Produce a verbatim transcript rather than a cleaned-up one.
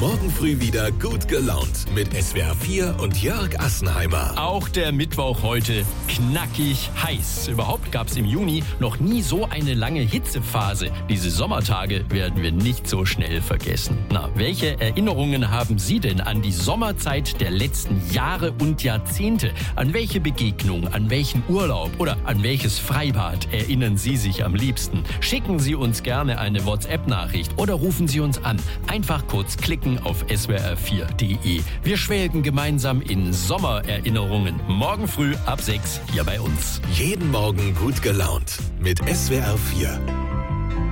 Morgen früh wieder gut gelaunt mit S W R vier und Jörg Assenheimer. Auch der Mittwoch heute knackig heiß. Überhaupt gab es im Juni noch nie so eine lange Hitzephase. Diese Sommertage werden wir nicht so schnell vergessen. Na, welche Erinnerungen haben Sie denn an die Sommerzeit der letzten Jahre und Jahrzehnte? An welche Begegnung, an welchen Urlaub oder an welches Freibad erinnern Sie sich am liebsten? Schicken Sie uns gerne eine WhatsApp-Nachricht oder rufen Sie uns an. Einfach kurz klicken auf S W R vier punkt de. Wir schwelgen gemeinsam in Sommererinnerungen. Morgen früh ab sechs hier bei uns. Jeden Morgen gut gelaunt mit S W R vier.